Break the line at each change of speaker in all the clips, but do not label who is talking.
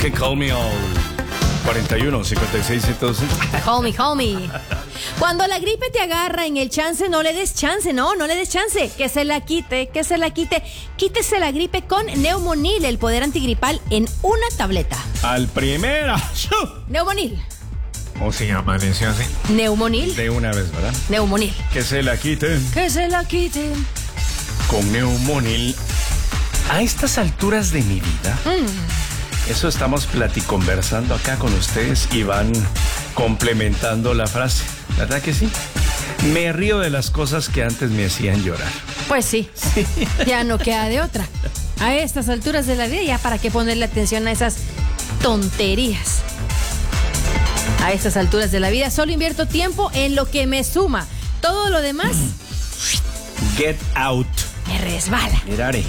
can call me all 41 56 105.
Call me. Cuando la gripe te agarra en el chance, no le des chance, no le des chance. Que se la quite. Quítese la gripe con Neumonil, el poder antigripal en una tableta.
Al primera.
Neumonil.
¿Cómo se llama? ¿Así?
Neumonil.
De una vez, ¿verdad?
Neumonil.
Que se la quiten.
Que se la quiten.
Con Neumonil. A estas alturas de mi vida. Eso estamos conversando acá con ustedes y van complementando la frase. ¿Verdad que sí? Me río de las cosas que antes me hacían llorar.
Pues sí. Ya no queda de otra. A estas alturas de la vida, ya para qué ponerle atención a esas tonterías. A estas alturas de la vida solo invierto tiempo en lo que me suma. Todo lo demás
Get out.
me resbala.
Mirare.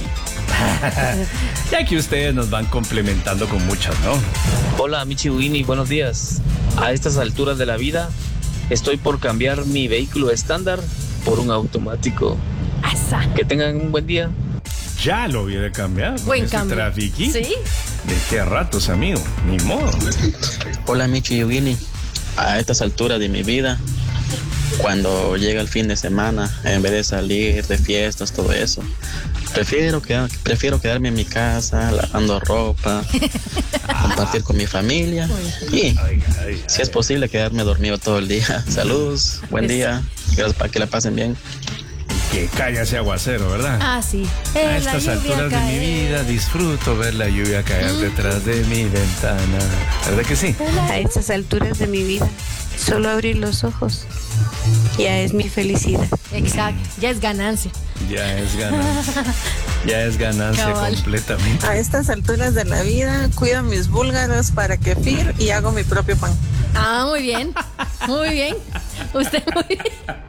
Ya que ustedes nos van complementando con muchas, ¿no?
Hola, Michi Winnie, buenos días. A estas alturas de la vida, estoy por cambiar mi vehículo estándar por un automático.
Asa.
Que tengan un buen día.
Ya lo hubiera cambiado.
Buen
ese
cambio.
trafiqui.
Sí.
¿De qué ratos, amigo? Ni modo.
Hola Michi y Winnie, a estas alturas de mi vida, cuando llega el fin de semana, en vez de salir de fiestas, todo eso, prefiero quedarme en mi casa, lavando ropa, compartir con mi familia y, si es posible, quedarme dormido todo el día. Saludos, buen día, gracias, para que la pasen bien.
Que caiga ese aguacero, ¿verdad?
Ah, sí.
A estas alturas de mi vida disfruto ver la lluvia caer detrás de mi ventana. ¿Verdad que sí?
A estas alturas de mi vida, solo abrir los ojos ya es mi felicidad.
Exacto. Ya es ganancia.
Ya es ganancia. Ya es ganancia
Cabal.
completamente.
A estas alturas de la vida, cuido mis búlgaros para kefir y hago mi propio pan.
Ah, muy bien. Muy bien. Usted muy bien.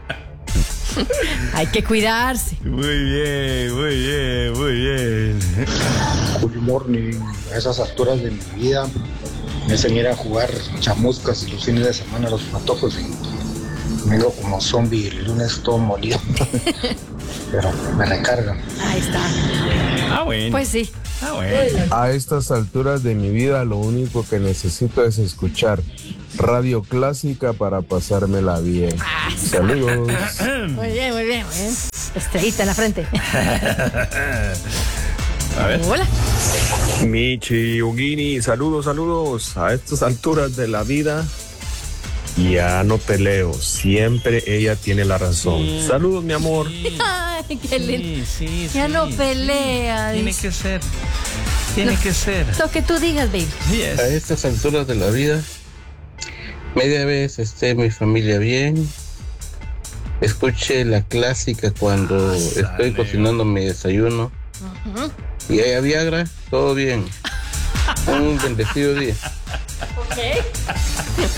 Hay que cuidarse.
Muy bien.
Good morning. A esas alturas de mi vida me hacen ir a jugar chamuscas los fines de semana a los patojos y me veo como zombie el lunes todo molido. Pero me recargan.
Ahí está.
Ah, bueno.
Pues sí.
Ah, bueno.
A estas alturas de mi vida lo único que necesito es escuchar radio clásica para pasármela bien. Saludos.
Muy bien. Estrellita en la frente.
A ver.
Hola.
Michi, Ugini, saludos. A estas alturas de la vida ya no peleo, siempre ella tiene la razón. Saludos, mi amor.
Ay, qué lindo.
Sí.
Ya no pelea.
Tiene
dice.
que ser. Tiene que ser.
Lo que tú digas, baby.
Yes.
A estas alturas de la vida, media vez esté mi familia bien, escuche la clásica cuando estoy cocinando mi desayuno y haya Viagra, todo bien. Un bendecido día.
Ok.